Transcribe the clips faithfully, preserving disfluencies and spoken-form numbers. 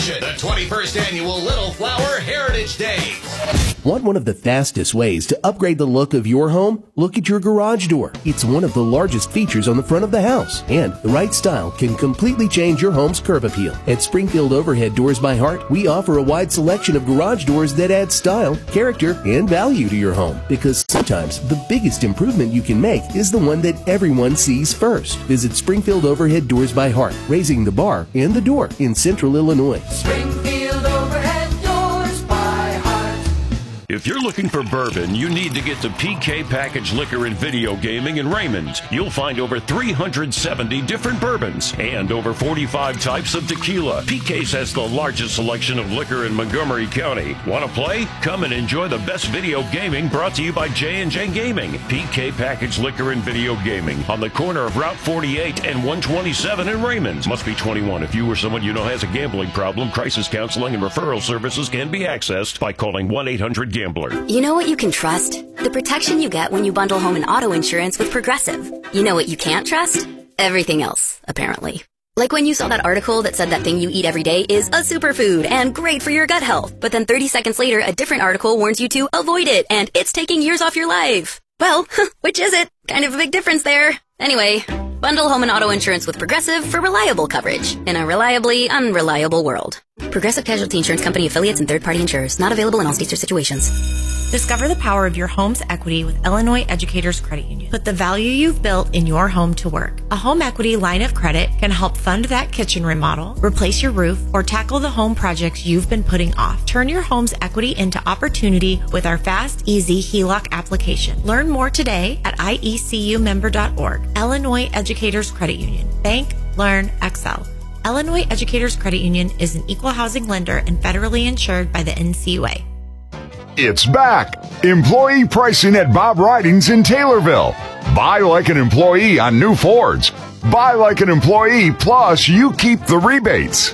The twenty-first Annual Little Flower Heritage Days. Want one of the fastest ways to upgrade the look of your home? Look at your garage door. It's one of the largest features on the front of the house, and the right style can completely change your home's curb appeal. At Springfield Overhead Doors by Hart, we offer a wide selection of garage doors that add style, character, and value to your home. Because sometimes the biggest improvement you can make is the one that everyone sees first. Visit Springfield Overhead Doors by Hart, raising the bar and the door in Central Illinois. Springfield Overhead Doors by Hart. If you're looking for bourbon, you need to get to P K Package Liquor and Video Gaming in Raymond. You'll find over three hundred seventy different bourbons and over forty-five types of tequila. P K's has the largest selection of liquor in Montgomery County. Want to play? Come and enjoy the best video gaming, brought to you by J and J Gaming. P K Package Liquor and Video Gaming on the corner of Route forty-eight and one twenty-seven in Raymond. Must be twenty-one. If you or someone you know has a gambling problem, crisis counseling and referral services can be accessed by calling one eight hundred gambler. You know what you can trust? The protection you get when you bundle home and auto insurance with Progressive. You know what you can't trust? Everything else, apparently. Like when you saw that article that said that thing you eat every day is a superfood and great for your gut health, but then thirty seconds later a different article warns you to avoid it and it's taking years off your life. Well, which is it? Kind of a big difference there. Anyway, bundle home and auto insurance with Progressive for reliable coverage in a reliably unreliable world. Progressive Casualty Insurance Company affiliates and third-party insurers. Not available in all states or situations. Discover the power of your home's equity with Illinois Educators Credit Union. Put the value you've built in your home to work. A home equity line of credit can help fund that kitchen remodel, replace your roof, or tackle the home projects you've been putting off. Turn your home's equity into opportunity with our fast, easy H E L O C application. Learn more today at I E C U member dot org. Illinois Educators Credit Union. Bank, learn, excel. Illinois Educators Credit Union is an equal housing lender and federally insured by the N C U A. It's back! Employee pricing at Bob Ridings in Taylorville. Buy like an employee on new Fords. Buy like an employee, plus you keep the rebates.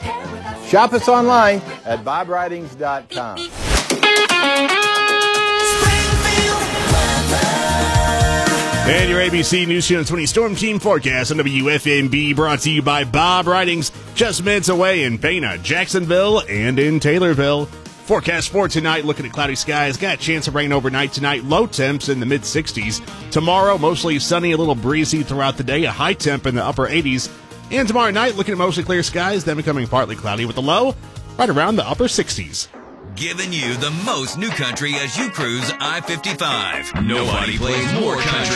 Shop us online at bob ridings dot com. And your A B C News Channel twenty Storm Team forecast on W F M B, brought to you by Bob Ridings, just minutes away in Pana, Jacksonville, and in Taylorville. Forecast for tonight, looking at cloudy skies. Got a chance of rain overnight tonight. Low temps in the mid sixties. Tomorrow, mostly sunny, a little breezy throughout the day. A high temp in the upper eighties. And tomorrow night, looking at mostly clear skies, then becoming partly cloudy with a low right around the upper sixties. Giving you the most new country as you cruise I fifty-five. Nobody plays more country